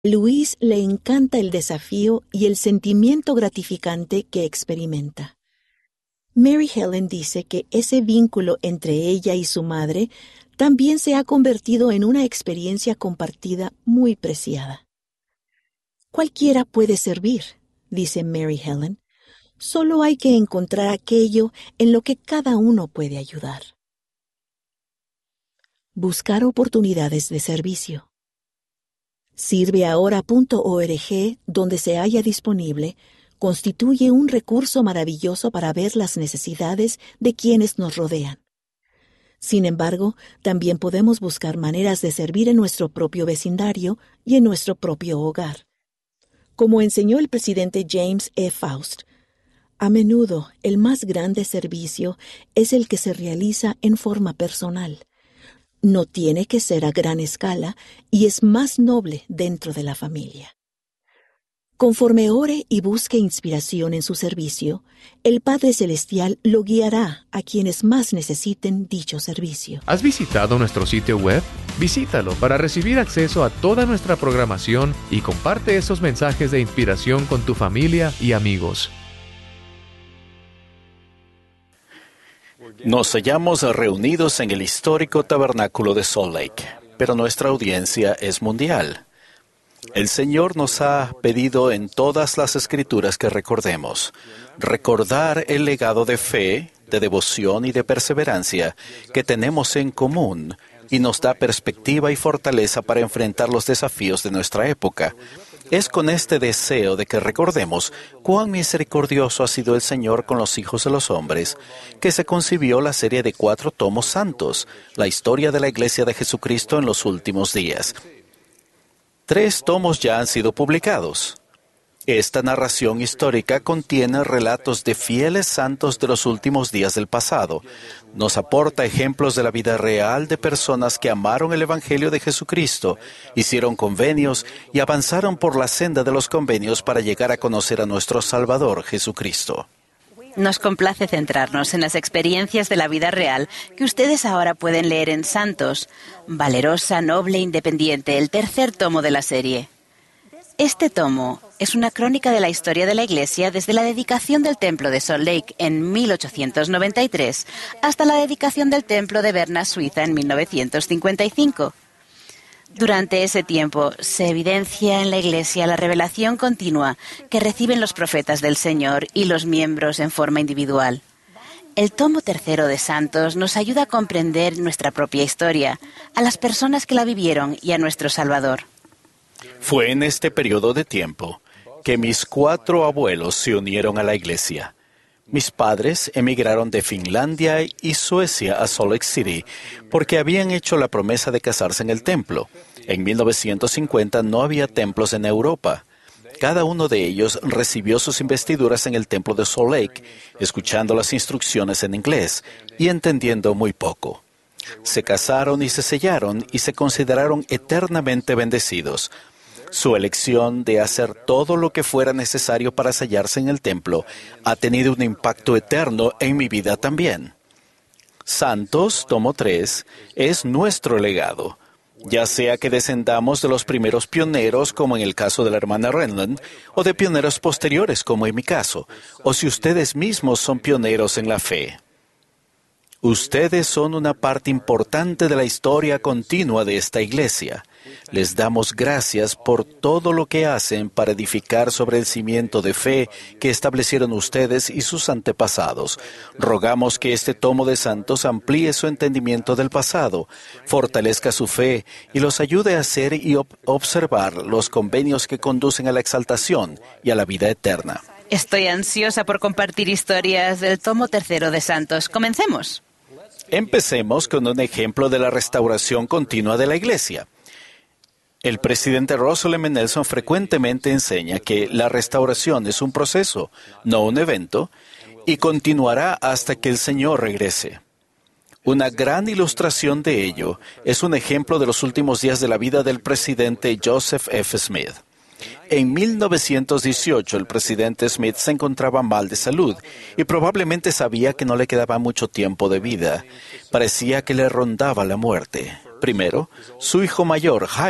Luis le encanta el desafío y el sentimiento gratificante que experimenta. Mary Helen dice que ese vínculo entre ella y su madre también se ha convertido en una experiencia compartida muy preciada. Cualquiera puede servir, dice Mary Helen. Solo hay que encontrar aquello en lo que cada uno puede ayudar. Buscar oportunidades de servicio. Sirveahora.org, donde se halla disponible, constituye un recurso maravilloso para ver las necesidades de quienes nos rodean. Sin embargo, también podemos buscar maneras de servir en nuestro propio vecindario y en nuestro propio hogar. Como enseñó el presidente James E. Faust, a menudo el más grande servicio es el que se realiza en forma personal. No tiene que ser a gran escala y es más noble dentro de la familia. Conforme ore y busque inspiración en su servicio, el Padre Celestial lo guiará a quienes más necesiten dicho servicio. ¿Has visitado nuestro sitio web? Visítalo para recibir acceso a toda nuestra programación y comparte esos mensajes de inspiración con tu familia y amigos. Nos hallamos reunidos en el histórico tabernáculo de Salt Lake, pero nuestra audiencia es mundial. El Señor nos ha pedido en todas las Escrituras que recordar el legado de fe, de devoción y de perseverancia que tenemos en común y nos da perspectiva y fortaleza para enfrentar los desafíos de nuestra época. Es con este deseo de que recordemos cuán misericordioso ha sido el Señor con los hijos de los hombres, que se concibió la serie de 4 tomos santos, la historia de la Iglesia de Jesucristo en los últimos días. 3 tomos ya han sido publicados. Esta narración histórica contiene relatos de fieles santos de los últimos días del pasado. Nos aporta ejemplos de la vida real de personas que amaron el Evangelio de Jesucristo, hicieron convenios y avanzaron por la senda de los convenios para llegar a conocer a nuestro Salvador, Jesucristo. Nos complace centrarnos en las experiencias de la vida real que ustedes ahora pueden leer en Santos, Valerosa, Noble, Independiente, el 3er tomo de la serie. Este tomo es una crónica de la historia de la Iglesia desde la dedicación del Templo de Salt Lake en 1893 hasta la dedicación del Templo de Berna, Suiza, en 1955. Durante ese tiempo se evidencia en la Iglesia la revelación continua que reciben los profetas del Señor y los miembros en forma individual. El tomo 3 de Santos nos ayuda a comprender nuestra propia historia, a las personas que la vivieron y a nuestro Salvador. Fue en este periodo de tiempo que mis 4 abuelos se unieron a la Iglesia. Mis padres emigraron de Finlandia y Suecia a Salt Lake City porque habían hecho la promesa de casarse en el templo. En 1950 no había templos en Europa. Cada uno de ellos recibió sus investiduras en el templo de Salt Lake, escuchando las instrucciones en inglés y entendiendo muy poco. Se casaron y se sellaron y se consideraron eternamente bendecidos. Su elección de hacer todo lo que fuera necesario para sellarse en el templo ha tenido un impacto eterno en mi vida también. Santos, tomo 3, es nuestro legado. Ya sea que descendamos de los primeros pioneros, como en el caso de la hermana Renlund, o de pioneros posteriores, como en mi caso, o si ustedes mismos son pioneros en la fe. Ustedes son una parte importante de la historia continua de esta iglesia. Les damos gracias por todo lo que hacen para edificar sobre el cimiento de fe que establecieron ustedes y sus antepasados. Rogamos que este tomo de Santos amplíe su entendimiento del pasado, fortalezca su fe y los ayude a hacer y observar los convenios que conducen a la exaltación y a la vida eterna. Estoy ansiosa por compartir historias del tomo 3 de Santos. Comencemos. Empecemos con un ejemplo de la restauración continua de la iglesia. El presidente Russell M. Nelson frecuentemente enseña que la restauración es un proceso, no un evento, y continuará hasta que el Señor regrese. Una gran ilustración de ello es un ejemplo de los últimos días de la vida del presidente Joseph F. Smith. En 1918, el presidente Smith se encontraba mal de salud y probablemente sabía que no le quedaba mucho tiempo de vida. Parecía que le rondaba la muerte. Primero, su hijo mayor, Hiram,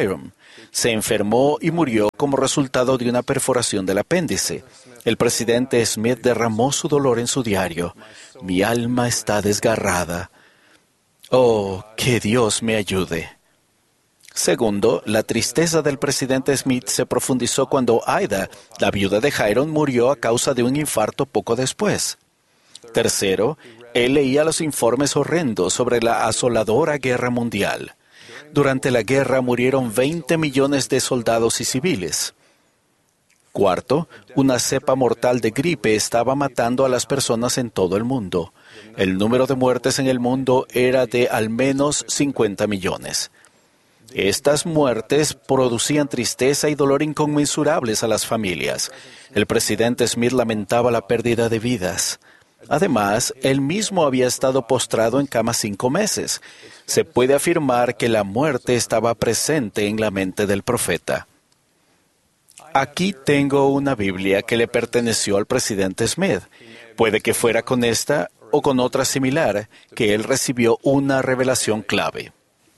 Se enfermó y murió como resultado de una perforación del apéndice. El presidente Smith derramó su dolor en su diario. Mi alma está desgarrada. Oh, que Dios me ayude. Segundo, la tristeza del presidente Smith se profundizó cuando Aida, la viuda de Hiram, murió a causa de un infarto poco después. Tercero, él leía los informes horrendos sobre la asoladora guerra mundial. Durante la guerra murieron 20 millones de soldados y civiles. Cuarto, una cepa mortal de gripe estaba matando a las personas en todo el mundo. El número de muertes en el mundo era de al menos 50 millones. Estas muertes producían tristeza y dolor inconmensurables a las familias. El presidente Smith lamentaba la pérdida de vidas. Además, él mismo había estado postrado en cama 5 meses. Se puede afirmar que la muerte estaba presente en la mente del profeta. Aquí tengo una Biblia que le perteneció al presidente Smith. Puede que fuera con esta o con otra similar, que él recibió una revelación clave.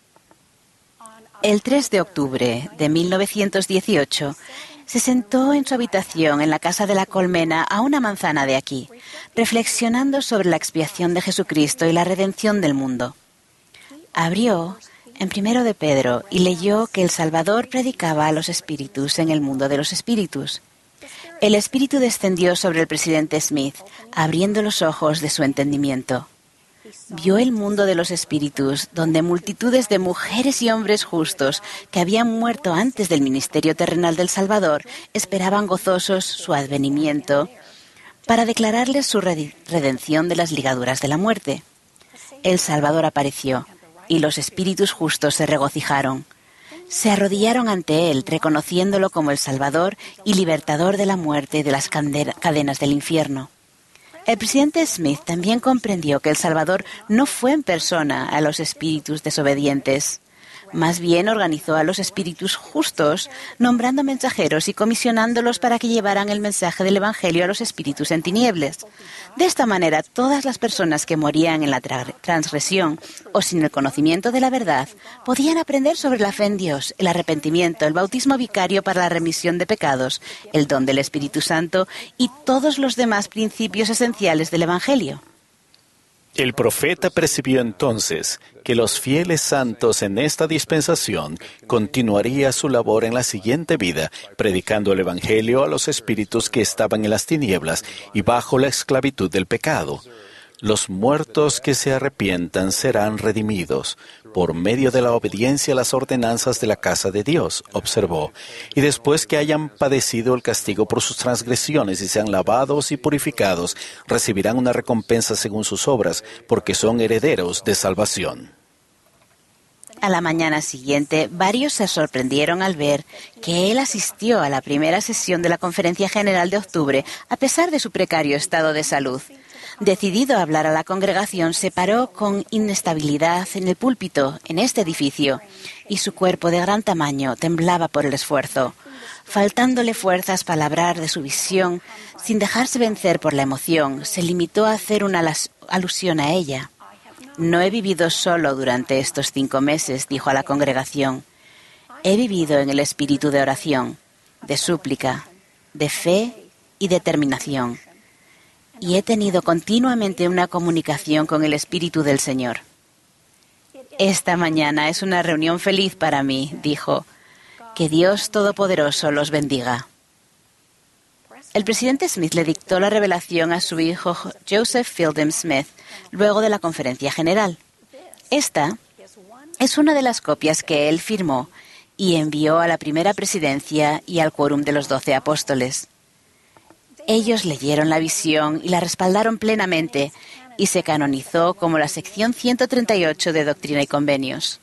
El 3 de octubre de 1918, se sentó en su habitación en la Casa de la Colmena a una manzana de aquí, reflexionando sobre la expiación de Jesucristo y la redención del mundo. Abrió en 1 de Pedro y leyó que el Salvador predicaba a los espíritus en el mundo de los espíritus. El Espíritu descendió sobre el presidente Smith, abriendo los ojos de su entendimiento. Vio el mundo de los espíritus, donde multitudes de mujeres y hombres justos que habían muerto antes del ministerio terrenal del Salvador esperaban gozosos su advenimiento para declararles su redención de las ligaduras de la muerte. El Salvador apareció y los espíritus justos se regocijaron. Se arrodillaron ante él, reconociéndolo como el Salvador y libertador de la muerte y de las cadenas del infierno. El presidente Smith también comprendió que el Salvador no fue en persona a los espíritus desobedientes. Más bien organizó a los espíritus justos, nombrando mensajeros y comisionándolos para que llevaran el mensaje del Evangelio a los espíritus en tinieblas. De esta manera, todas las personas que morían en la transgresión o sin el conocimiento de la verdad podían aprender sobre la fe en Dios, el arrepentimiento, el bautismo vicario para la remisión de pecados, el don del Espíritu Santo y todos los demás principios esenciales del Evangelio. El profeta percibió entonces que los fieles santos en esta dispensación continuaría su labor en la siguiente vida, predicando el Evangelio a los espíritus que estaban en las tinieblas y bajo la esclavitud del pecado. Los muertos que se arrepientan serán redimidos por medio de la obediencia a las ordenanzas de la casa de Dios, observó, y después que hayan padecido el castigo por sus transgresiones y sean lavados y purificados, recibirán una recompensa según sus obras, porque son herederos de salvación. A la mañana siguiente, varios se sorprendieron al ver que él asistió a la primera sesión de la Conferencia General de octubre, a pesar de su precario estado de salud. Decidido a hablar a la congregación, se paró con inestabilidad en el púlpito en este edificio, y su cuerpo de gran tamaño temblaba por el esfuerzo. Faltándole fuerzas para hablar de su visión, sin dejarse vencer por la emoción, se limitó a hacer una alusión a ella. No he vivido solo durante estos 5 meses, dijo a la congregación. He vivido en el espíritu de oración, de súplica, de fe y determinación. Y he tenido continuamente una comunicación con el Espíritu del Señor. Esta mañana es una reunión feliz para mí, dijo. Que Dios Todopoderoso los bendiga. El presidente Smith le dictó la revelación a su hijo Joseph Fielding Smith luego de la conferencia general. Esta es una de las copias que él firmó y envió a la primera presidencia y al quórum de los 12 apóstoles. Ellos leyeron la visión y la respaldaron plenamente y se canonizó como la sección 138 de Doctrina y Convenios.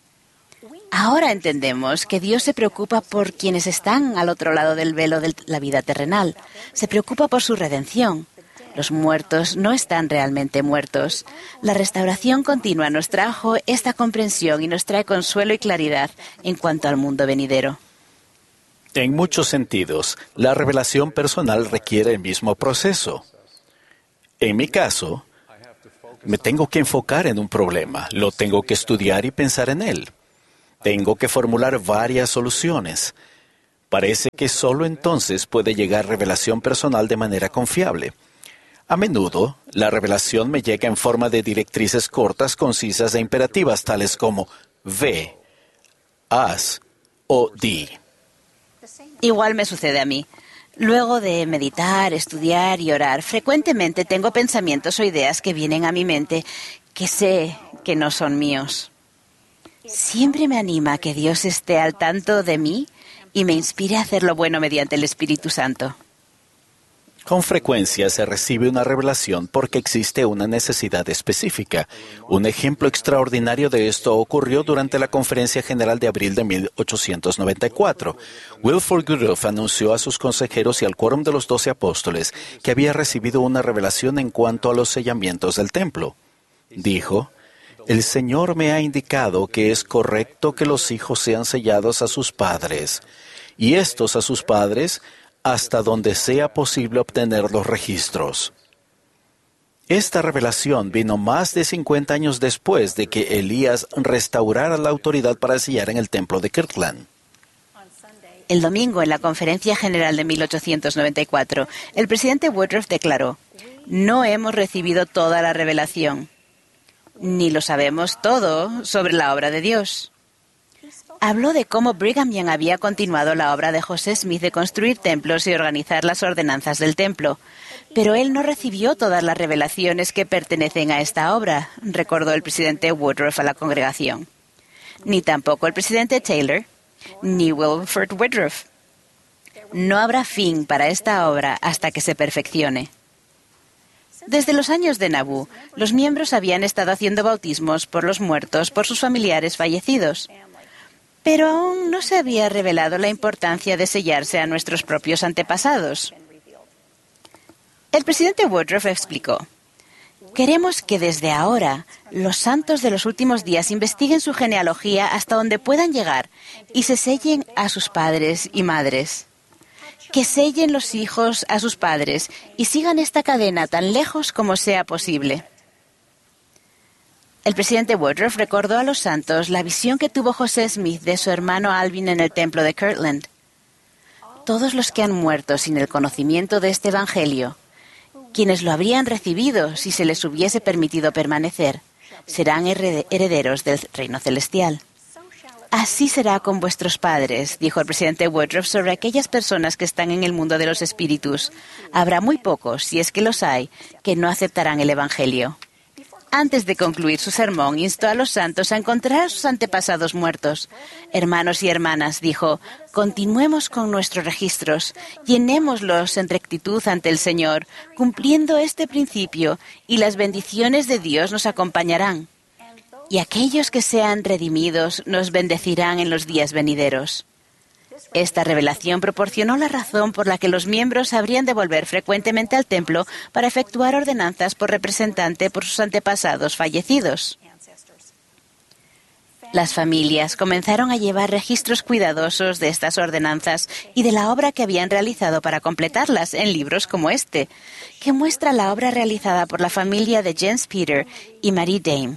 Ahora entendemos que Dios se preocupa por quienes están al otro lado del velo de la vida terrenal. Se preocupa por su redención. Los muertos no están realmente muertos. La restauración continua nos trajo esta comprensión y nos trae consuelo y claridad en cuanto al mundo venidero. En muchos sentidos, la revelación personal requiere el mismo proceso. En mi caso, me tengo que enfocar en un problema, lo tengo que estudiar y pensar en él. Tengo que formular varias soluciones. Parece que solo entonces puede llegar revelación personal de manera confiable. A menudo, la revelación me llega en forma de directrices cortas, concisas e imperativas, tales como ve, haz o di. Igual me sucede a mí. Luego de meditar, estudiar y orar, frecuentemente tengo pensamientos o ideas que vienen a mi mente que sé que no son míos. Siempre me anima que Dios esté al tanto de mí y me inspire a hacer lo bueno mediante el Espíritu Santo. Con frecuencia se recibe una revelación porque existe una necesidad específica. Un ejemplo extraordinario de esto ocurrió durante la Conferencia General de abril de 1894. Wilford Woodruff anunció a sus consejeros y al quórum de los 12 apóstoles que había recibido una revelación en cuanto a los sellamientos del templo. Dijo: «El Señor me ha indicado que es correcto que los hijos sean sellados a sus padres, y estos a sus padres, hasta donde sea posible obtener los registros». Esta revelación vino más de 50 años después de que Elías restaurara la autoridad para sellar en el templo de Kirtland. El domingo, en la Conferencia General de 1894, el presidente Woodruff declaró: «No hemos recibido toda la revelación, ni lo sabemos todo sobre la obra de Dios». Habló de cómo Brigham Young había continuado la obra de José Smith de construir templos y organizar las ordenanzas del templo. Pero él no recibió todas las revelaciones que pertenecen a esta obra, recordó el presidente Woodruff a la congregación. Ni tampoco el presidente Taylor, ni Wilford Woodruff. No habrá fin para esta obra hasta que se perfeccione. Desde los años de Nauvoo, los miembros habían estado haciendo bautismos por los muertos por sus familiares fallecidos. Pero aún no se había revelado la importancia de sellarse a nuestros propios antepasados. El presidente Woodruff explicó: «Queremos que desde ahora los santos de los últimos días investiguen su genealogía hasta donde puedan llegar y se sellen a sus padres y madres. Que sellen los hijos a sus padres y sigan esta cadena tan lejos como sea posible». El presidente Woodruff recordó a los santos la visión que tuvo José Smith de su hermano Alvin en el templo de Kirtland. Todos los que han muerto sin el conocimiento de este evangelio, quienes lo habrían recibido si se les hubiese permitido permanecer, serán herederos del reino celestial. Así será con vuestros padres, dijo el presidente Woodruff sobre aquellas personas que están en el mundo de los espíritus. Habrá muy pocos, si es que los hay, que no aceptarán el evangelio. Antes de concluir su sermón, instó a los santos a encontrar a sus antepasados muertos. «Hermanos y hermanas», dijo, «continuemos con nuestros registros, llenémoslos en rectitud ante el Señor, cumpliendo este principio, y las bendiciones de Dios nos acompañarán. Y aquellos que sean redimidos nos bendecirán en los días venideros». Esta revelación proporcionó la razón por la que los miembros habrían de volver frecuentemente al templo para efectuar ordenanzas por representante por sus antepasados fallecidos. Las familias comenzaron a llevar registros cuidadosos de estas ordenanzas y de la obra que habían realizado para completarlas en libros como este, que muestra la obra realizada por la familia de James Peter y Marie Dame.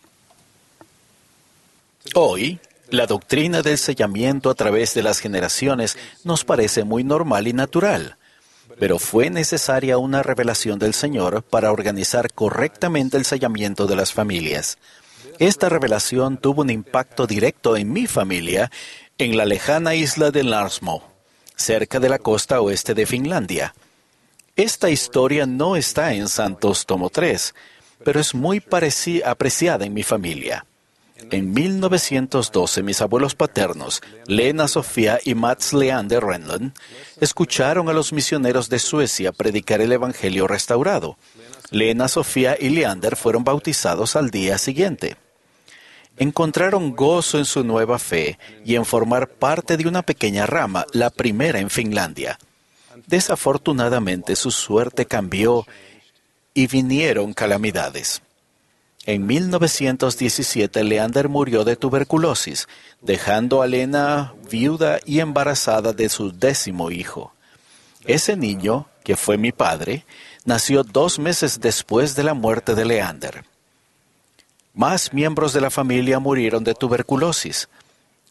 Hoy, la doctrina del sellamiento a través de las generaciones nos parece muy normal y natural, pero fue necesaria una revelación del Señor para organizar correctamente el sellamiento de las familias. Esta revelación tuvo un impacto directo en mi familia en la lejana isla de Larsmo, cerca de la costa oeste de Finlandia. Esta historia no está en Santos tomo 3, pero es muy apreciada en mi familia. En 1912, mis abuelos paternos, Lena Sofía y Mats Leander Renlund, escucharon a los misioneros de Suecia predicar el Evangelio restaurado. Lena, Sofía y Leander fueron bautizados al día siguiente. Encontraron gozo en su nueva fe y en formar parte de una pequeña rama, la primera en Finlandia. Desafortunadamente, su suerte cambió y vinieron calamidades. En 1917, Leander murió de tuberculosis, dejando a Lena viuda y embarazada de su 10º hijo. Ese niño, que fue mi padre, nació 2 meses después de la muerte de Leander. Más miembros de la familia murieron de tuberculosis.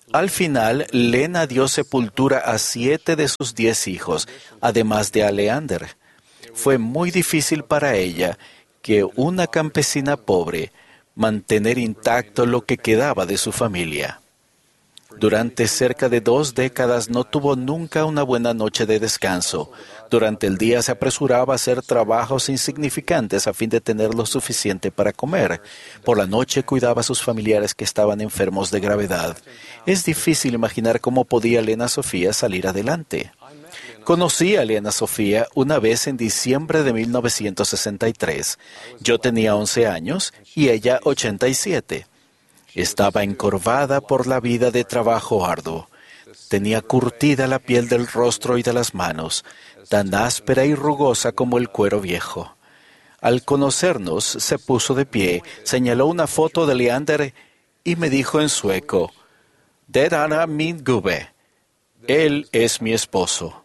Al final, Lena dio sepultura a 7 de sus 10 hijos, además de a Leander. Fue muy difícil para ella, que una campesina pobre, mantener intacto lo que quedaba de su familia. Durante cerca de 2 décadas no tuvo nunca una buena noche de descanso. Durante el día se apresuraba a hacer trabajos insignificantes a fin de tener lo suficiente para comer. Por la noche cuidaba a sus familiares que estaban enfermos de gravedad. Es difícil imaginar cómo podía Lena Sofía salir adelante. Conocí a Lena Sofía una vez en diciembre de 1963. Yo tenía 11 años y ella 87. Estaba encorvada por la vida de trabajo arduo. Tenía curtida la piel del rostro y de las manos, tan áspera y rugosa como el cuero viejo. Al conocernos, se puso de pie, señaló una foto de Leander y me dijo en sueco, "Det är min gubbe". Él es mi esposo.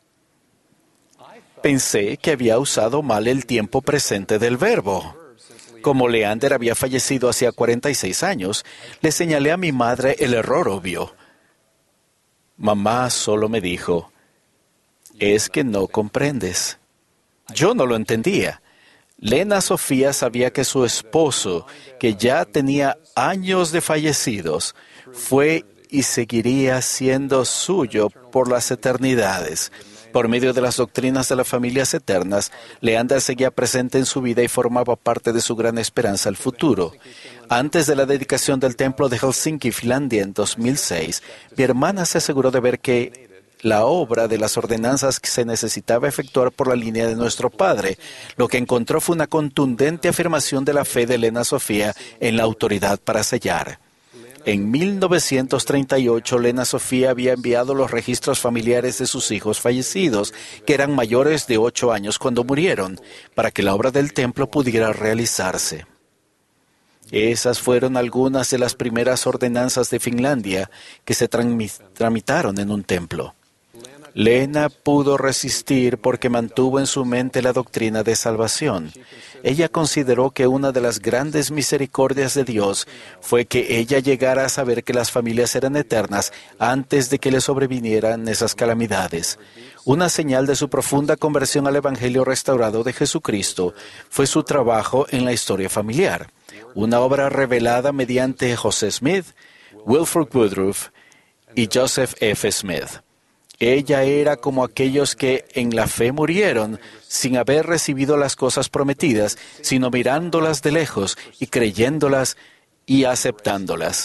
Pensé que había usado mal el tiempo presente del verbo. Como Leander había fallecido hacía 46 años, le señalé a mi madre el error obvio. Mamá solo me dijo, "Es que no comprendes". Yo no lo entendía. Lena Sofía sabía que su esposo, que ya tenía años de fallecidos, fue y seguiría siendo suyo por las eternidades. Por medio de las doctrinas de las familias eternas, Leander seguía presente en su vida y formaba parte de su gran esperanza al futuro. Antes de la dedicación del templo de Helsinki, Finlandia, en 2006, mi hermana se aseguró de ver que la obra de las ordenanzas que se necesitaba efectuar por la línea de nuestro padre. Lo que encontró fue una contundente afirmación de la fe de Lena Sofía en la autoridad para sellar. En 1938, Lena Sofía había enviado los registros familiares de sus hijos fallecidos, que eran mayores de 8 años cuando murieron, para que la obra del templo pudiera realizarse. Esas fueron algunas de las primeras ordenanzas de Finlandia que se tramitaron en un templo. Lena pudo resistir porque mantuvo en su mente la doctrina de salvación. Ella consideró que una de las grandes misericordias de Dios fue que ella llegara a saber que las familias eran eternas antes de que le sobrevinieran esas calamidades. Una señal de su profunda conversión al Evangelio restaurado de Jesucristo fue su trabajo en la historia familiar, una obra revelada mediante José Smith, Wilford Woodruff y Joseph F. Smith. Ella era como aquellos que en la fe murieron sin haber recibido las cosas prometidas, sino mirándolas de lejos y creyéndolas y aceptándolas.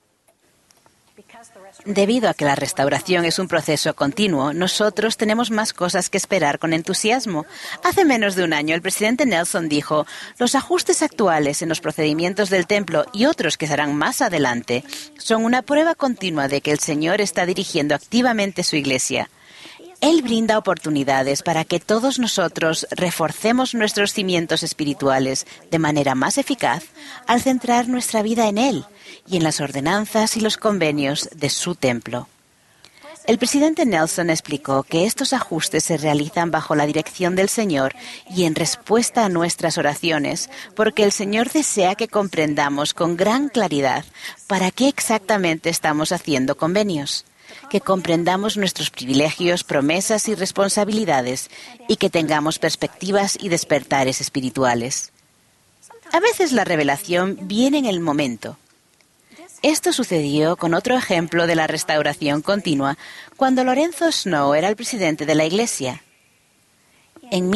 Debido a que la restauración es un proceso continuo, nosotros tenemos más cosas que esperar con entusiasmo. Hace menos de un año, el presidente Nelson dijo, los ajustes actuales en los procedimientos del templo y otros que serán más adelante son una prueba continua de que el Señor está dirigiendo activamente su iglesia. Él brinda oportunidades para que todos nosotros reforcemos nuestros cimientos espirituales de manera más eficaz al centrar nuestra vida en Él y en las ordenanzas y los convenios de su templo. El presidente Nelson explicó que estos ajustes se realizan bajo la dirección del Señor y en respuesta a nuestras oraciones, porque el Señor desea que comprendamos con gran claridad para qué exactamente estamos haciendo convenios, que comprendamos nuestros privilegios, promesas y responsabilidades y que tengamos perspectivas y despertares espirituales. A veces la revelación viene en el momento. Esto sucedió con otro ejemplo de la restauración continua cuando Lorenzo Snow era el presidente de la Iglesia. En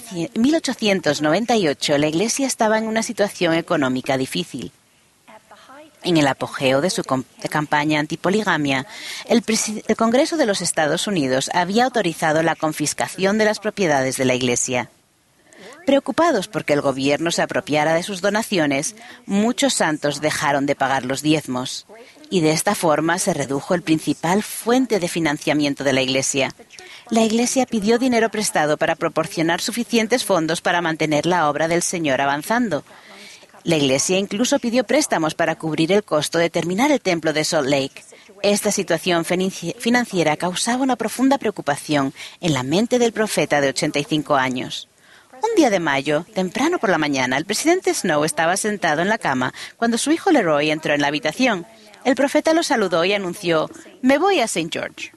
1898 la Iglesia estaba en una situación económica difícil. En el apogeo de su campaña antipoligamia, el Congreso de los Estados Unidos había autorizado la confiscación de las propiedades de la Iglesia. Preocupados porque el gobierno se apropiara de sus donaciones, muchos santos dejaron de pagar los diezmos, y de esta forma se redujo el principal fuente de financiamiento de la Iglesia. La Iglesia pidió dinero prestado para proporcionar suficientes fondos para mantener la obra del Señor avanzando. La Iglesia incluso pidió préstamos para cubrir el costo de terminar el templo de Salt Lake. Esta situación financiera causaba una profunda preocupación en la mente del profeta de 85 años. Un día de mayo, temprano por la mañana, el presidente Snow estaba sentado en la cama cuando su hijo Leroy entró en la habitación. El profeta lo saludó y anunció: «Me voy a St. George».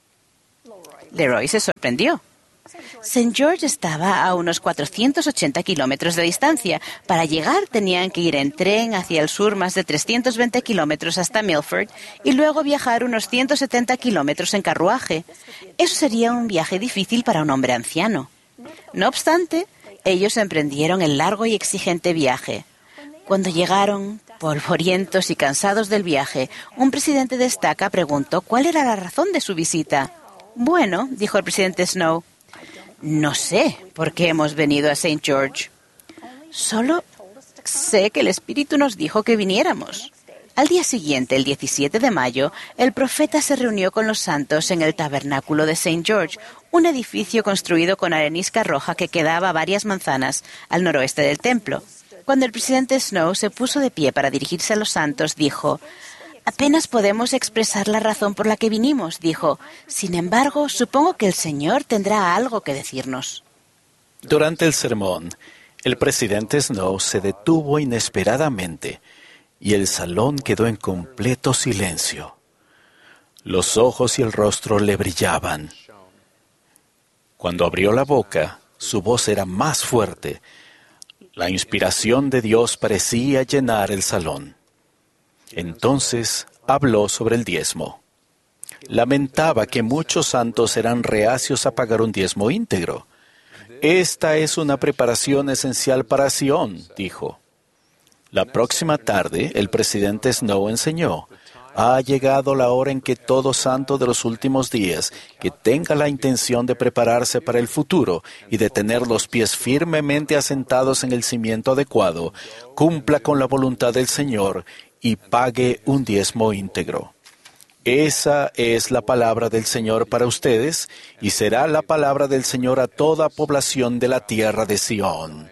Leroy se sorprendió. St. George estaba a unos 480 kilómetros de distancia. Para llegar tenían que ir en tren hacia el sur más de 320 kilómetros hasta Milford y luego viajar unos 170 kilómetros en carruaje. Eso sería un viaje difícil para un hombre anciano. No obstante, ellos emprendieron el largo y exigente viaje. Cuando llegaron, polvorientos y cansados del viaje, un presidente de estaca preguntó cuál era la razón de su visita. «Bueno», dijo el presidente Snow, «no sé por qué hemos venido a St. George. Solo sé que el Espíritu nos dijo que viniéramos». Al día siguiente, el 17 de mayo, el profeta se reunió con los santos en el tabernáculo de St. George, un edificio construido con arenisca roja que quedaba a varias manzanas al noroeste del templo. Cuando el presidente Snow se puso de pie para dirigirse a los santos, dijo: «Apenas podemos expresar la razón por la que vinimos», dijo. «Sin embargo, supongo que el Señor tendrá algo que decirnos». Durante el sermón, el presidente Snow se detuvo inesperadamente y el salón quedó en completo silencio. Los ojos y el rostro le brillaban. Cuando abrió la boca, su voz era más fuerte. La inspiración de Dios parecía llenar el salón. Entonces habló sobre el diezmo. Lamentaba que muchos santos eran reacios a pagar un diezmo íntegro. «Esta es una preparación esencial para Sion», dijo. La próxima tarde, el presidente Snow enseñó: «Ha llegado la hora en que todo santo de los últimos días, que tenga la intención de prepararse para el futuro y de tener los pies firmemente asentados en el cimiento adecuado, cumpla con la voluntad del Señor y pague un diezmo íntegro». Esa es la palabra del Señor para ustedes y será la palabra del Señor a toda población de la tierra de Sion.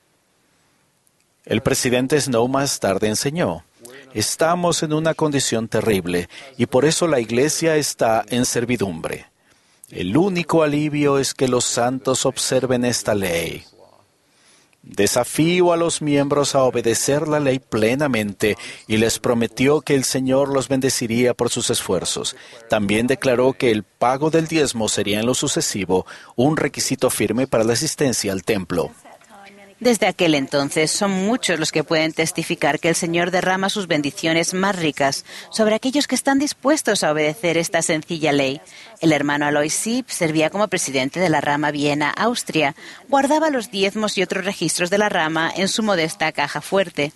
El presidente Snow más tarde enseñó: «Estamos en una condición terrible y por eso la iglesia está en servidumbre. El único alivio es que los santos observen esta ley. Desafío a los miembros a obedecer la ley plenamente y les prometió que el Señor los bendeciría por sus esfuerzos. También declaró que el pago del diezmo sería en lo sucesivo un requisito firme para la asistencia al templo». Desde aquel entonces son muchos los que pueden testificar que el Señor derrama sus bendiciones más ricas sobre aquellos que están dispuestos a obedecer esta sencilla ley. El hermano Alois Sipp servía como presidente de la rama Viena, Austria. Guardaba los diezmos y otros registros de la rama en su modesta caja fuerte.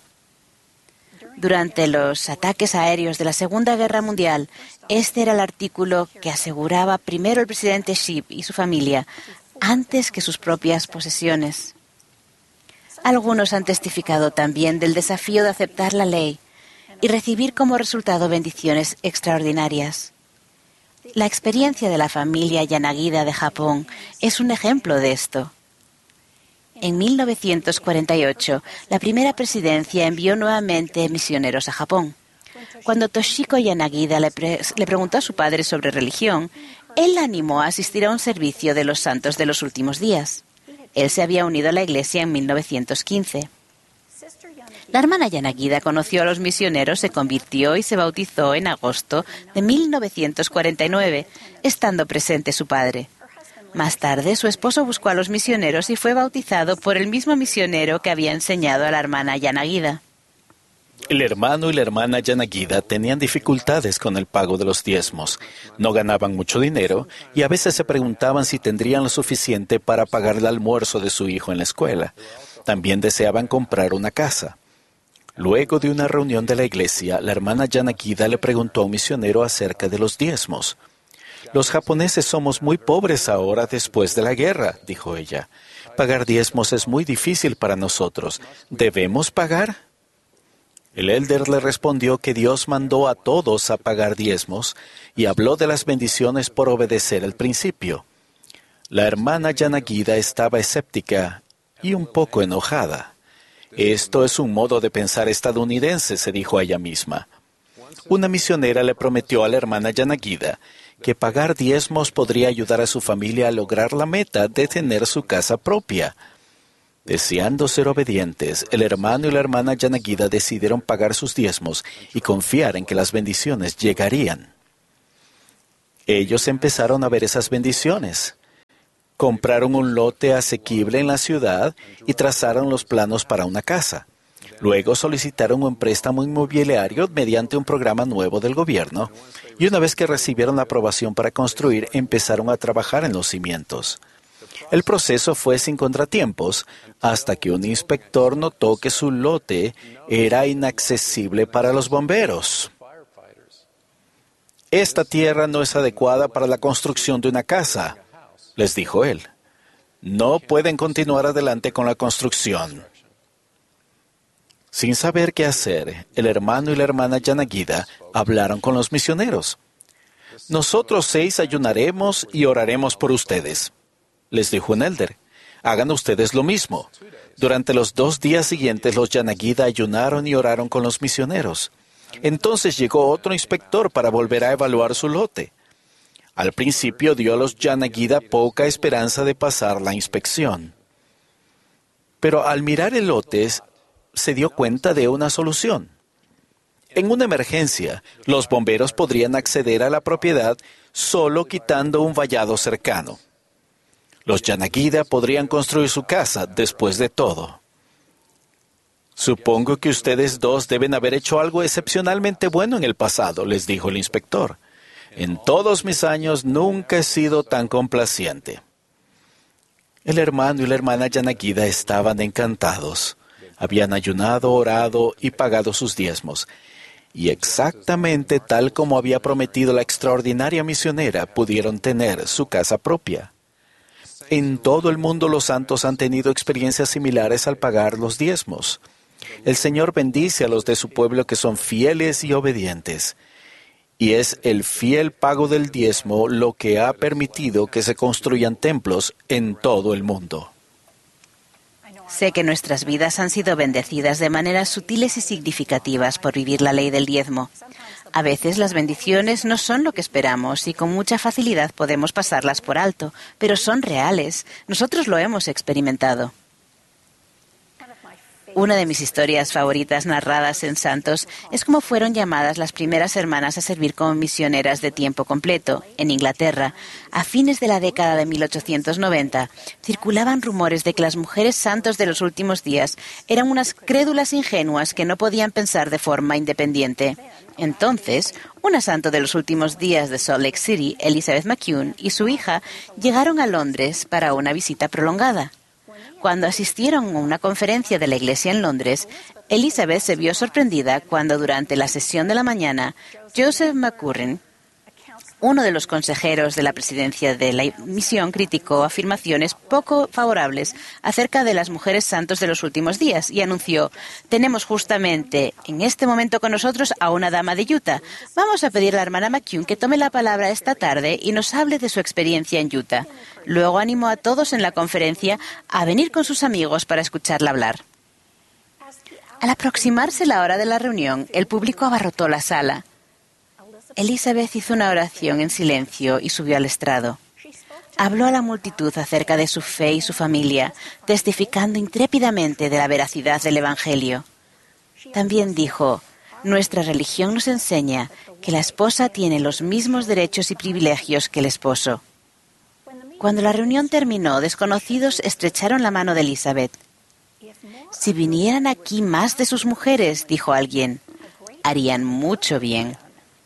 Durante los ataques aéreos de la Segunda Guerra Mundial, este era el artículo que aseguraba primero el presidente Sipp y su familia, antes que sus propias posesiones. Algunos han testificado también del desafío de aceptar la ley y recibir como resultado bendiciones extraordinarias. La experiencia de la familia Yanagida de Japón es un ejemplo de esto. En 1948, la primera presidencia envió nuevamente misioneros a Japón. Cuando Toshiko Yanagida le preguntó a su padre sobre religión, él la animó a asistir a un servicio de los santos de los últimos días. Él se había unido a la iglesia en 1915. La hermana Yanagida conoció a los misioneros, se convirtió y se bautizó en agosto de 1949, estando presente su padre. Más tarde, su esposo buscó a los misioneros y fue bautizado por el mismo misionero que había enseñado a la hermana Yanagida. El hermano y la hermana Yanagida tenían dificultades con el pago de los diezmos. No ganaban mucho dinero y a veces se preguntaban si tendrían lo suficiente para pagar el almuerzo de su hijo en la escuela. También deseaban comprar una casa. Luego de una reunión de la iglesia, la hermana Yanagida le preguntó a un misionero acerca de los diezmos. «Los japoneses somos muy pobres ahora después de la guerra», dijo ella. «Pagar diezmos es muy difícil para nosotros. ¿Debemos pagar?» El elder le respondió que Dios mandó a todos a pagar diezmos y habló de las bendiciones por obedecer el principio. La hermana Yanagida estaba escéptica y un poco enojada. «Esto es un modo de pensar estadounidense», se dijo a ella misma. Una misionera le prometió a la hermana Yanagida que pagar diezmos podría ayudar a su familia a lograr la meta de tener su casa propia. Deseando ser obedientes, el hermano y la hermana Yanagida decidieron pagar sus diezmos y confiar en que las bendiciones llegarían. Ellos empezaron a ver esas bendiciones. Compraron un lote asequible en la ciudad y trazaron los planos para una casa. Luego solicitaron un préstamo inmobiliario mediante un programa nuevo del gobierno, y una vez que recibieron la aprobación para construir, empezaron a trabajar en los cimientos. El proceso fue sin contratiempos hasta que un inspector notó que su lote era inaccesible para los bomberos. «Esta tierra no es adecuada para la construcción de una casa», les dijo él. «No pueden continuar adelante con la construcción». Sin saber qué hacer, el hermano y la hermana Yanagida hablaron con los misioneros. «Nosotros 6 ayunaremos y oraremos por ustedes», les dijo un elder. «Hagan ustedes lo mismo». Durante los 2 días siguientes, los Yanagida ayunaron y oraron con los misioneros. Entonces llegó otro inspector para volver a evaluar su lote. Al principio dio a los Yanagida poca esperanza de pasar la inspección. Pero al mirar el lote, se dio cuenta de una solución. En una emergencia, los bomberos podrían acceder a la propiedad solo quitando un vallado cercano. Los Yanagida podrían construir su casa después de todo. «Supongo que ustedes 2 deben haber hecho algo excepcionalmente bueno en el pasado», les dijo el inspector. «En todos mis años nunca he sido tan complaciente». El hermano y la hermana Yanagida estaban encantados. Habían ayunado, orado y pagado sus diezmos. Y exactamente tal como había prometido la extraordinaria misionera, pudieron tener su casa propia. En todo el mundo los santos han tenido experiencias similares al pagar los diezmos. El Señor bendice a los de su pueblo que son fieles y obedientes. Y es el fiel pago del diezmo lo que ha permitido que se construyan templos en todo el mundo. Sé que nuestras vidas han sido bendecidas de maneras sutiles y significativas por vivir la ley del diezmo. A veces las bendiciones no son lo que esperamos y con mucha facilidad podemos pasarlas por alto, pero son reales. Nosotros lo hemos experimentado. Una de mis historias favoritas narradas en Santos es cómo fueron llamadas las primeras hermanas a servir como misioneras de tiempo completo en Inglaterra. A fines de la década de 1890, circulaban rumores de que las mujeres santos de los últimos días eran unas crédulas ingenuas que no podían pensar de forma independiente. Entonces, una santo de los últimos días de Salt Lake City, Elizabeth McCune, y su hija llegaron a Londres para una visita prolongada. Cuando asistieron a una conferencia de la iglesia en Londres, Elizabeth se vio sorprendida cuando durante la sesión de la mañana, Joseph McCurrin, uno de los consejeros de la presidencia de la misión, criticó afirmaciones poco favorables acerca de las mujeres santos de los últimos días y anunció: «Tenemos justamente en este momento con nosotros a una dama de Utah. Vamos a pedir a la hermana McCune que tome la palabra esta tarde y nos hable de su experiencia en Utah». Luego animó a todos en la conferencia a venir con sus amigos para escucharla hablar. Al aproximarse la hora de la reunión, el público abarrotó la sala. Elizabeth hizo una oración en silencio y subió al estrado. Habló a la multitud acerca de su fe y su familia, testificando intrépidamente de la veracidad del Evangelio. También dijo: «Nuestra religión nos enseña que la esposa tiene los mismos derechos y privilegios que el esposo». Cuando la reunión terminó, desconocidos estrecharon la mano de Elizabeth. «Si vinieran aquí más de sus mujeres», dijo alguien, «harían mucho bien».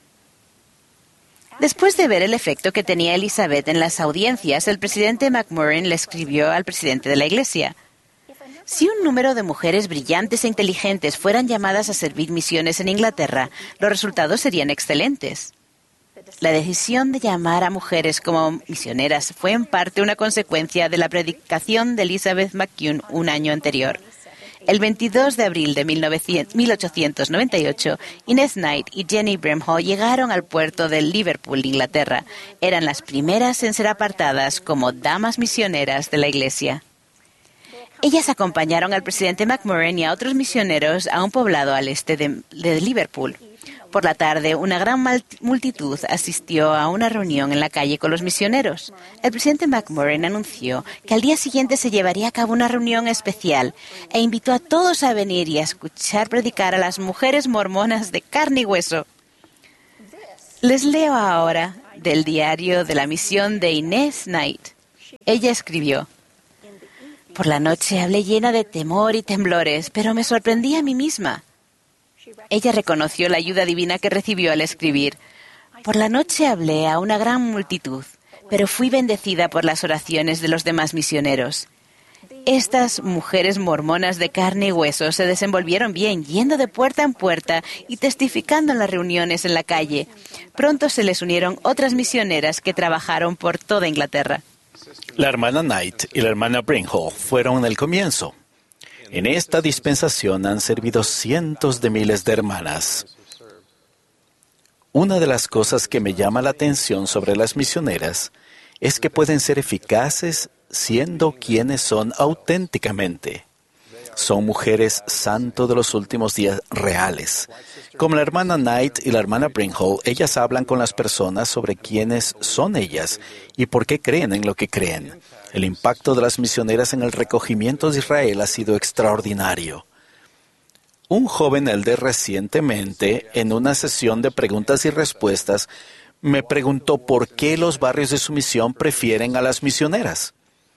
Después de ver el efecto que tenía Elizabeth en las audiencias, el presidente McMurrin le escribió al presidente de la iglesia: «Si un número de mujeres brillantes e inteligentes fueran llamadas a servir misiones en Inglaterra, los resultados serían excelentes». La decisión de llamar a mujeres como misioneras fue en parte una consecuencia de la predicación de Elizabeth McCune un año anterior. El 22 de abril de 1898, Inez Knight y Jenny Brimhall llegaron al puerto de Liverpool, Inglaterra. Eran las primeras en ser apartadas como damas misioneras de la iglesia. Ellas acompañaron al presidente McMurrin y a otros misioneros a un poblado al este de Liverpool. Por la tarde, una gran multitud asistió a una reunión en la calle con los misioneros. El presidente McMurray anunció que al día siguiente se llevaría a cabo una reunión especial e invitó a todos a venir y a escuchar predicar a las mujeres mormonas de carne y hueso. Les leo ahora del diario de la misión de Inez Knight. Ella escribió: por la noche hablé llena de temor y temblores, pero me sorprendí a mí misma. Ella reconoció la ayuda divina que recibió al escribir: por la noche hablé a una gran multitud, pero fui bendecida por las oraciones de los demás misioneros. Estas mujeres mormonas de carne y hueso se desenvolvieron bien, yendo de puerta en puerta y testificando en las reuniones en la calle. Pronto se les unieron otras misioneras que trabajaron por toda Inglaterra. La hermana Knight y la hermana Brinhall fueron el comienzo. En esta dispensación han servido cientos de miles de hermanas. Una de las cosas que me llama la atención sobre las misioneras es que pueden ser eficaces siendo quienes son auténticamente. Son mujeres santo de los últimos días reales. Como la hermana Knight y la hermana Brinhall, ellas hablan con las personas sobre quiénes son ellas y por qué creen en lo que creen. El impacto de las misioneras en el recogimiento de Israel ha sido extraordinario. Un joven elder recientemente, en una sesión de preguntas y respuestas, me preguntó por qué los barrios de su misión prefieren a las misioneras.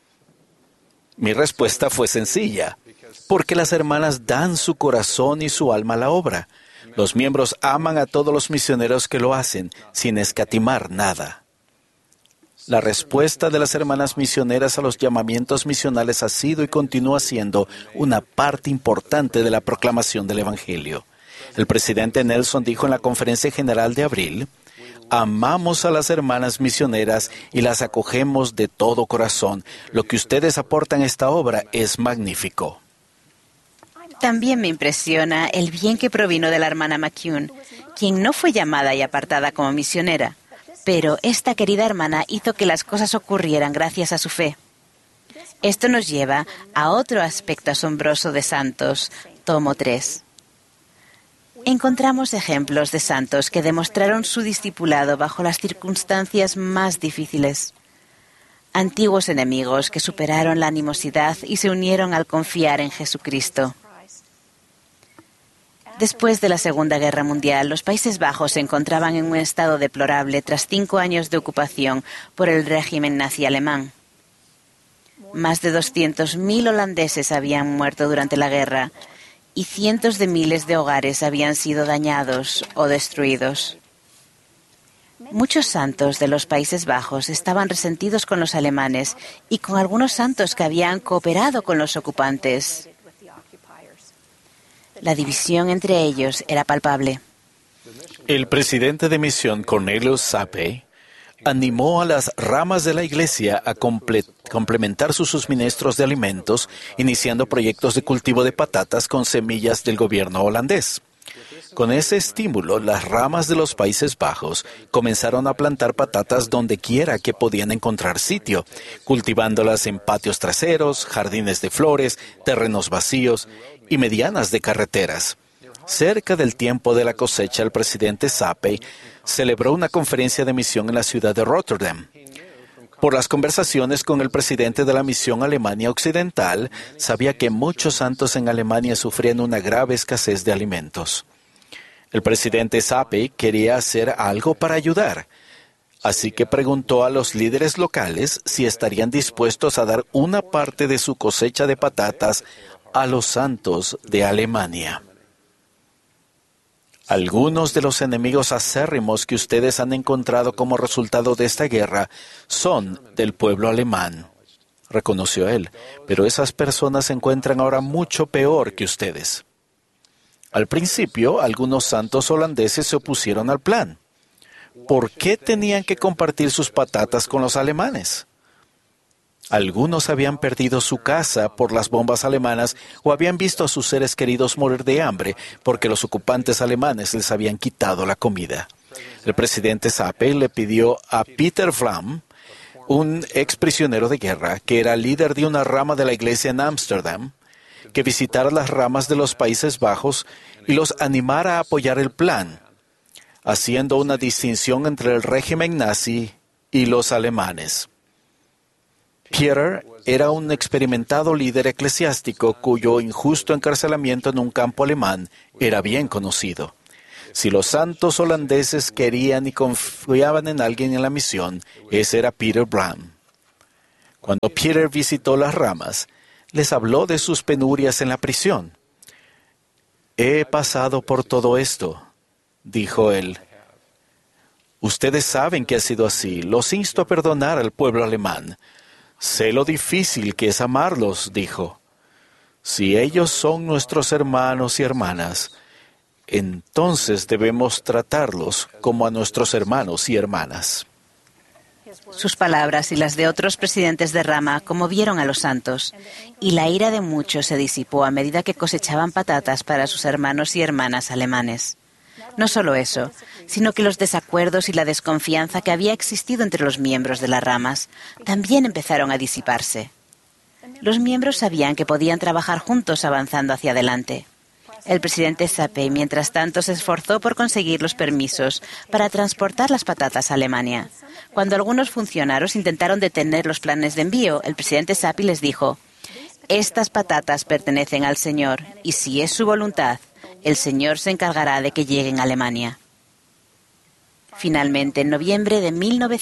Mi respuesta fue sencilla: porque las hermanas dan su corazón y su alma a la obra. Los miembros aman a todos los misioneros que lo hacen, sin escatimar nada. La respuesta de las hermanas misioneras a los llamamientos misionales ha sido y continúa siendo una parte importante de la proclamación del Evangelio. El presidente Nelson dijo en la Conferencia General de abril: amamos a las hermanas misioneras y las acogemos de todo corazón. Lo que ustedes aportan a esta obra es magnífico. También me impresiona el bien que provino de la hermana McCune, quien no fue llamada y apartada como misionera, pero esta querida hermana hizo que las cosas ocurrieran gracias a su fe. Esto nos lleva a otro aspecto asombroso de santos, tomo 3. Encontramos ejemplos de santos que demostraron su discipulado bajo las circunstancias más difíciles. Antiguos enemigos que superaron la animosidad y se unieron al confiar en Jesucristo. Después de la Segunda Guerra Mundial, los Países Bajos se encontraban en un estado deplorable tras 5 años de ocupación por el régimen nazi alemán. Más de 200.000 holandeses habían muerto durante la guerra y cientos de miles de hogares habían sido dañados o destruidos. Muchos santos de los Países Bajos estaban resentidos con los alemanes y con algunos santos que habían cooperado con los ocupantes. La división entre ellos era palpable. El presidente de misión, Cornelius Sape, animó a las ramas de la iglesia a complementar sus suministros de alimentos, iniciando proyectos de cultivo de patatas con semillas del gobierno holandés. Con ese estímulo, las ramas de los Países Bajos comenzaron a plantar patatas donde quiera que podían encontrar sitio, cultivándolas en patios traseros, jardines de flores, terrenos vacíos y medianas de carreteras. Cerca del tiempo de la cosecha, el presidente Sape celebró una conferencia de misión en la ciudad de Rotterdam. Por las conversaciones con el presidente de la misión Alemania Occidental, sabía que muchos santos en Alemania sufrían una grave escasez de alimentos. El presidente Sape quería hacer algo para ayudar, así que preguntó a los líderes locales si estarían dispuestos a dar una parte de su cosecha de patatas a los santos de Alemania. Algunos de los enemigos acérrimos que ustedes han encontrado como resultado de esta guerra son del pueblo alemán, reconoció él, pero esas personas se encuentran ahora mucho peor que ustedes. Al principio, algunos santos holandeses se opusieron al plan. ¿Por qué tenían que compartir sus patatas con los alemanes? Algunos habían perdido su casa por las bombas alemanas o habían visto a sus seres queridos morir de hambre porque los ocupantes alemanes les habían quitado la comida. El presidente Sape le pidió a Peter Vlam, un exprisionero de guerra que era líder de una rama de la iglesia en Ámsterdam, que visitara las ramas de los Países Bajos y los animara a apoyar el plan. haciendo una distinción entre el régimen nazi y los alemanes. Peter era un experimentado líder eclesiástico cuyo injusto encarcelamiento en un campo alemán era bien conocido. Si los santos holandeses querían y confiaban en alguien en la misión, ese era Peter Bram. Cuando Peter visitó las ramas, les habló de sus penurias en la prisión. «He pasado por todo esto», dijo él. «Ustedes saben que ha sido así. Los insto a perdonar al pueblo alemán. Sé lo difícil que es amarlos», dijo. «Si ellos son nuestros hermanos y hermanas, entonces debemos tratarlos como a nuestros hermanos y hermanas». Sus palabras y las de otros presidentes de rama conmovieron a los santos, y la ira de muchos se disipó a medida que cosechaban patatas para sus hermanos y hermanas alemanes. No solo eso, sino que los desacuerdos y la desconfianza que había existido entre los miembros de las ramas también empezaron a disiparse. Los miembros sabían que podían trabajar juntos avanzando hacia adelante. El presidente Zappé, mientras tanto, se esforzó por conseguir los permisos para transportar las patatas a Alemania. Cuando algunos funcionarios intentaron detener los planes de envío, el presidente Zappé les dijo: «Estas patatas pertenecen al Señor, y si es su voluntad, el Señor se encargará de que lleguen a Alemania». Finalmente, en noviembre de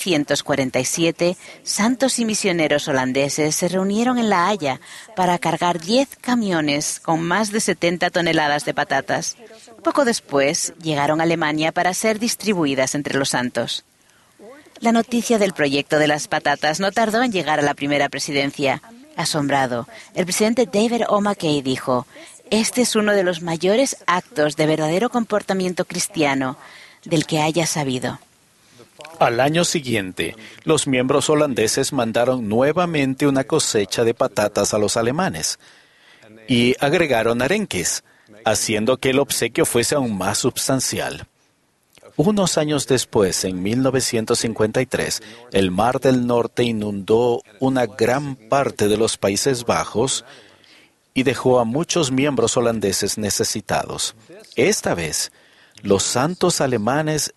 1947, santos y misioneros holandeses se reunieron en La Haya para cargar 10 camiones con más de 70 toneladas de patatas. Poco después, llegaron a Alemania para ser distribuidas entre los santos. La noticia del proyecto de las patatas no tardó en llegar a la primera presidencia. Asombrado, el presidente David O. McKay dijo: «Este es uno de los mayores actos de verdadero comportamiento cristiano del que haya sabido». Al año siguiente, los miembros holandeses mandaron nuevamente una cosecha de patatas a los alemanes y agregaron arenques, haciendo que el obsequio fuese aún más sustancial. Unos años después, en 1953, el Mar del Norte inundó una gran parte de los Países Bajos y dejó a muchos miembros holandeses necesitados. Esta vez, los santos alemanes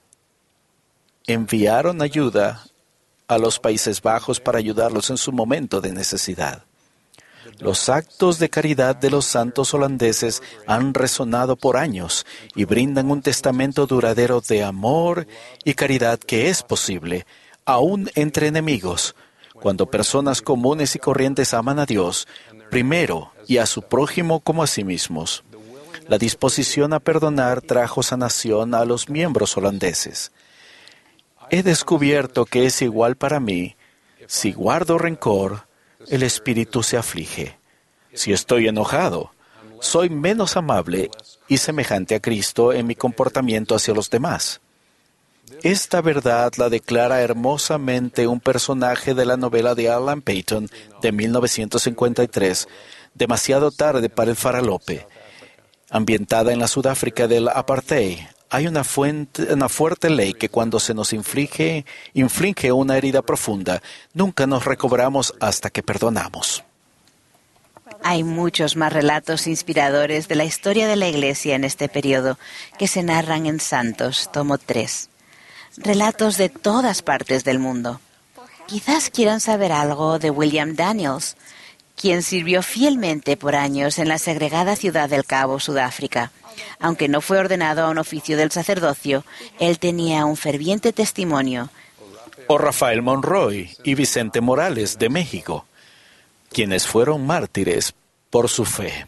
enviaron ayuda a los Países Bajos para ayudarlos en su momento de necesidad. Los actos de caridad de los santos holandeses han resonado por años y brindan un testamento duradero de amor y caridad que es posible, aún entre enemigos, cuando personas comunes y corrientes aman a Dios primero y a su prójimo como a sí mismos. La disposición a perdonar trajo sanación a los miembros holandeses. He descubierto que es igual para mí. Si guardo rencor, el espíritu se aflige. Si estoy enojado, soy menos amable y semejante a Cristo en mi comportamiento hacia los demás. Esta verdad la declara hermosamente un personaje de la novela de Alan Paton de 1953, Demasiado tarde para el faralope. Ambientada en la Sudáfrica del apartheid, hay una fuerte ley que cuando se nos inflige una herida profunda, nunca nos recobramos hasta que perdonamos. Hay muchos más relatos inspiradores de la historia de la Iglesia en este periodo que se narran en Santos, tomo 3. Relatos de todas partes del mundo. Quizás quieran saber algo de William Daniels, quien sirvió fielmente por años en la segregada ciudad del Cabo, Sudáfrica. Aunque no fue ordenado a un oficio del sacerdocio, él tenía un ferviente testimonio. O Rafael Monroy y Vicente Morales de México, quienes fueron mártires por su fe.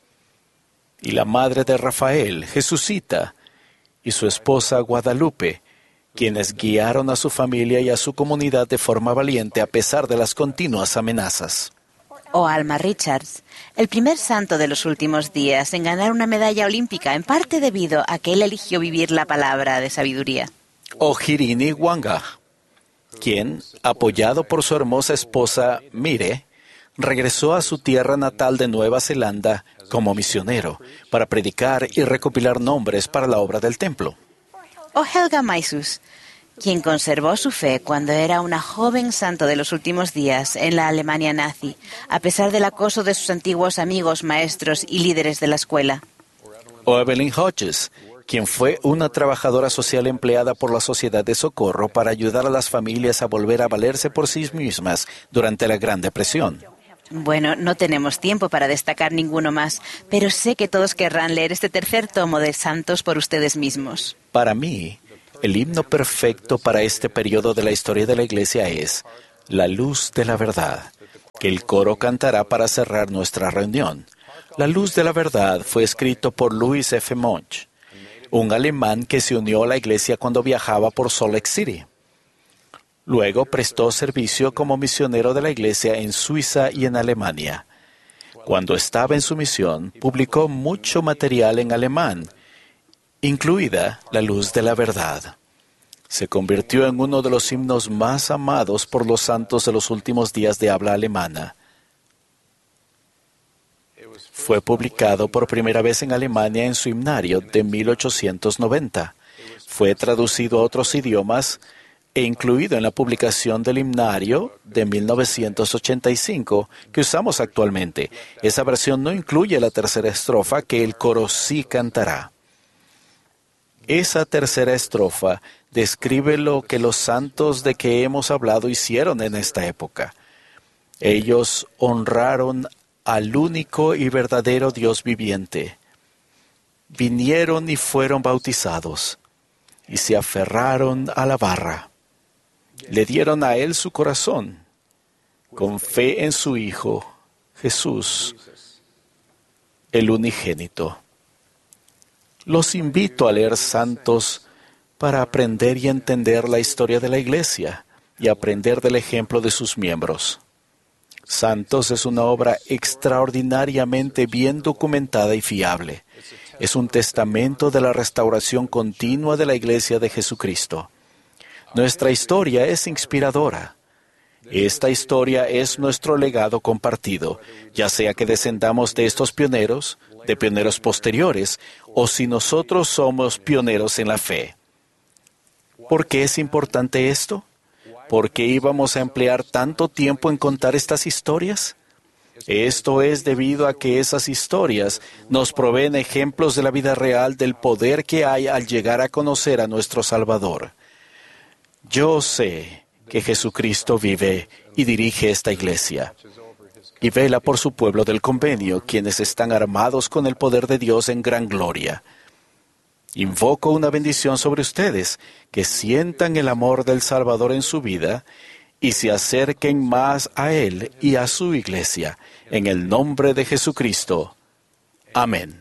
Y la madre de Rafael, Jesucita, y su esposa Guadalupe, quienes guiaron a su familia y a su comunidad de forma valiente a pesar de las continuas amenazas. O Alma Richards, el primer santo de los últimos días en ganar una medalla olímpica, en parte debido a que él eligió vivir la palabra de sabiduría. O Hirini Wanga, quien, apoyado por su hermosa esposa Mire, regresó a su tierra natal de Nueva Zelanda como misionero para predicar y recopilar nombres para la obra del templo. O Helga Maisuz, quien conservó su fe cuando era una joven santo de los últimos días en la Alemania nazi, a pesar del acoso de sus antiguos amigos, maestros y líderes de la escuela. O Evelyn Hodges, quien fue una trabajadora social empleada por la Sociedad de Socorro para ayudar a las familias a volver a valerse por sí mismas durante la Gran Depresión. Bueno, no tenemos tiempo para destacar ninguno más, pero sé que todos querrán leer este tercer tomo de Santos por ustedes mismos. Para mí, el himno perfecto para este periodo de la historia de la Iglesia es La Luz de la Verdad, que el coro cantará para cerrar nuestra reunión. La Luz de la Verdad fue escrito por Louis F. Monch, un alemán que se unió a la Iglesia cuando viajaba por Salt Lake City. Luego prestó servicio como misionero de la Iglesia en Suiza y en Alemania. Cuando estaba en su misión, publicó mucho material en alemán, incluida La Luz de la Verdad. Se convirtió en uno de los himnos más amados por los santos de los últimos días de habla alemana. Fue publicado por primera vez en Alemania en su himnario de 1890. Fue traducido a otros idiomas e incluido en la publicación del himnario de 1985 que usamos actualmente. Esa versión no incluye la tercera estrofa que el coro sí cantará. Esa tercera estrofa describe lo que los santos de que hemos hablado hicieron en esta época. Ellos honraron al único y verdadero Dios viviente. Vinieron y fueron bautizados, y se aferraron a la barra. Le dieron a Él su corazón, con fe en su Hijo, Jesús, el unigénito. Los invito a leer Santos para aprender y entender la historia de la Iglesia y aprender del ejemplo de sus miembros. Santos es una obra extraordinariamente bien documentada y fiable. Es un testamento de la restauración continua de la Iglesia de Jesucristo. Nuestra historia es inspiradora. Esta historia es nuestro legado compartido, ya sea que descendamos de estos pioneros, de pioneros posteriores, o si nosotros somos pioneros en la fe. ¿Por qué es importante esto? ¿Por qué íbamos a emplear tanto tiempo en contar estas historias? Esto es debido a que esas historias nos proveen ejemplos de la vida real del poder que hay al llegar a conocer a nuestro Salvador. Yo sé que Jesucristo vive y dirige esta iglesia y vela por su pueblo del convenio, quienes están armados con el poder de Dios en gran gloria. Invoco una bendición sobre ustedes, que sientan el amor del Salvador en su vida y se acerquen más a Él y a su iglesia. En el nombre de Jesucristo. Amén.